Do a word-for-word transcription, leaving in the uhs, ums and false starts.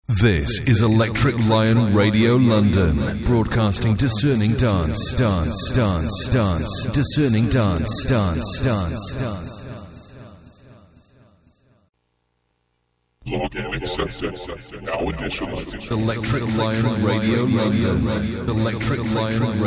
This is Electric Lion Radio London, broadcasting discerning dance, dance, dance, dance, discerning dance, dance, dance, dance. Login accepted. Now initializing. Electric Lion Radio London, Electric Lion Radio